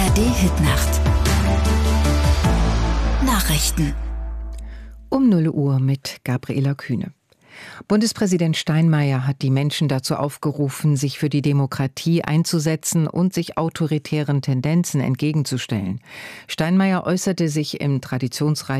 ARD-Hitnacht. Nachrichten. Um 0 Uhr mit Gabriela Kühne. Bundespräsident Steinmeier hat die Menschen dazu aufgerufen, sich für die Demokratie einzusetzen und sich autoritären Tendenzen entgegenzustellen. Steinmeier äußerte sich im traditionsreichen